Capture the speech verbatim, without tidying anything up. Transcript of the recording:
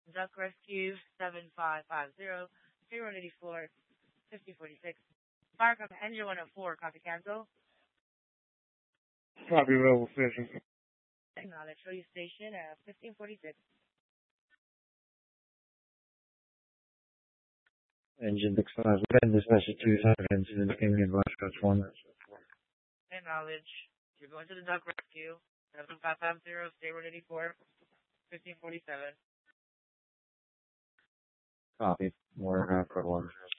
Duck Rescue seven five five zero zero eight four fifty forty six. Firecom Engine one oh four, copy cancel. Copy level station. Acknowledge. Show you station at fifteen forty-six. Engine declines. Bend dispatch to two thousand incident Amy advice coach one. Acknowledge. You're going to the Duck Rescue seven five five zero zero eight four fifteen forty seven. Copy. More uh, for one.